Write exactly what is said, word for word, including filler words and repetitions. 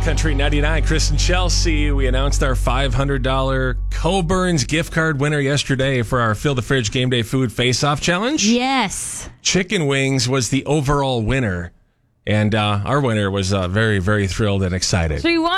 Country ninety-nine, Chris and Chelsea. We announced our five hundred dollars Coborn's gift card winner yesterday for our Fill the Fridge Game Day Food Face-Off Challenge. Yes. Chicken wings was the overall winner. And uh, our winner was uh, very, very thrilled and excited. So you want